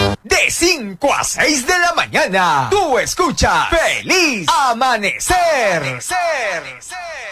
De 5 a 6 de la mañana, tú escuchas Feliz Amanecer.